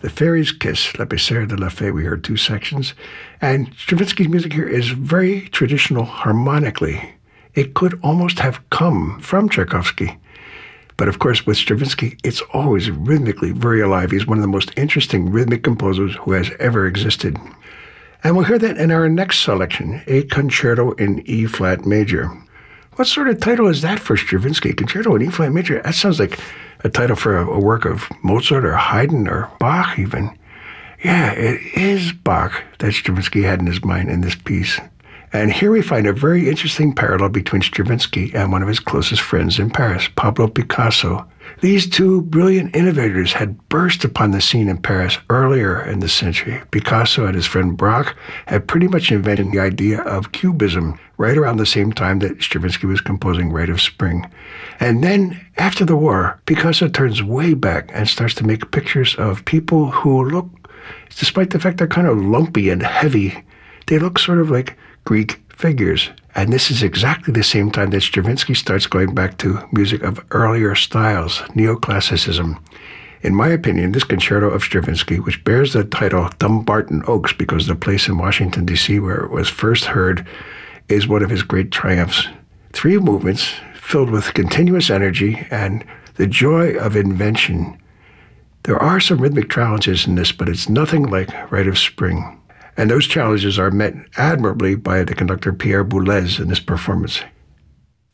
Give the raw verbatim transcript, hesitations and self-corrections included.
The Fairy's Kiss, La Baiser de la Fée, we heard two sections. And Stravinsky's music here is very traditional harmonically. It could almost have come from Tchaikovsky. But of course, with Stravinsky, it's always rhythmically very alive. He's one of the most interesting rhythmic composers who has ever existed. And we'll hear that in our next selection, a concerto in E-flat major. What sort of title is that for Stravinsky? Concerto in E-flat major? That sounds like a title for a, a work of Mozart or Haydn or Bach even. Yeah, it is Bach that Stravinsky had in his mind in this piece. And here we find a very interesting parallel between Stravinsky and one of his closest friends in Paris, Pablo Picasso. These two brilliant innovators had burst upon the scene in Paris earlier in the century. Picasso and his friend Braque had pretty much invented the idea of Cubism right around the same time that Stravinsky was composing Rite of Spring. And then, after the war, Picasso turns way back and starts to make pictures of people who look, despite the fact they're kind of lumpy and heavy, they look sort of like Greek figures. And this is exactly the same time that Stravinsky starts going back to music of earlier styles, neoclassicism. In my opinion, this concerto of Stravinsky, which bears the title Dumbarton Oaks because the place in Washington, D C where it was first heard, is one of his great triumphs. Three movements filled with continuous energy and the joy of invention. There are some rhythmic challenges in this, but it's nothing like Rite of Spring. And those challenges are met admirably by the conductor Pierre Boulez in this performance.